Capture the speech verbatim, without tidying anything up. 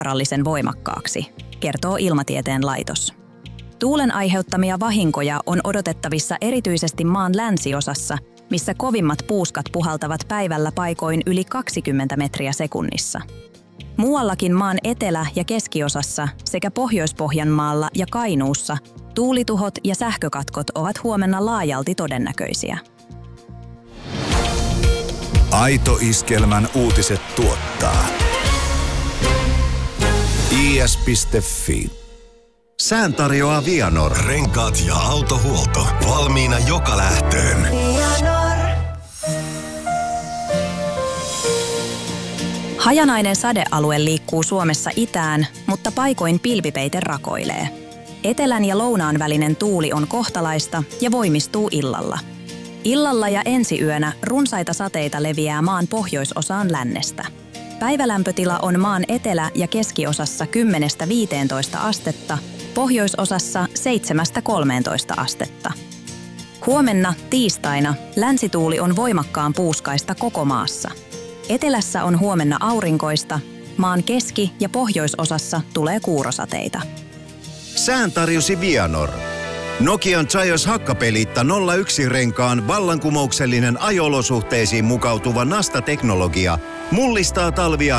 vaarallisen voimakkaaksi, kertoo Ilmatieteen laitos. Tuulen aiheuttamia vahinkoja on odotettavissa erityisesti maan länsiosassa, missä kovimmat puuskat puhaltavat päivällä paikoin yli kaksikymmentä metriä sekunnissa. Muuallakin maan etelä- ja keskiosassa sekä Pohjois-Pohjanmaalla ja Kainuussa tuulituhot ja sähkökatkot ovat huomenna laajalti todennäköisiä. Aito Iskelmän uutiset tuottaa i s piste f i. Sään tarjoaa Vianor. Renkaat ja autohuolto. Valmiina joka lähtöön. Hajanainen sadealue liikkuu Suomessa itään, mutta paikoin pilvipeite rakoilee. Etelän ja lounaan välinen tuuli on kohtalaista ja voimistuu illalla. Illalla ja ensiyönä runsaita sateita leviää maan pohjoisosaan lännestä. Päivälämpötila on maan etelä- ja keskiosassa kymmenestä viiteentoista astetta, pohjoisosassa seitsemästä kolmeentoista astetta. Huomenna tiistaina länsituuli on voimakkaan puuskaista koko maassa. Etelässä on huomenna aurinkoista, maan keski- ja pohjoisosassa tulee kuurosateita. Sään tarjosi Vianor. Nokian Zaios hakkapeliitta nolla yksi renkaan vallankumouksellinen ajo-olosuhteisiin mukautuva Nasta-teknologia mullistaa talvia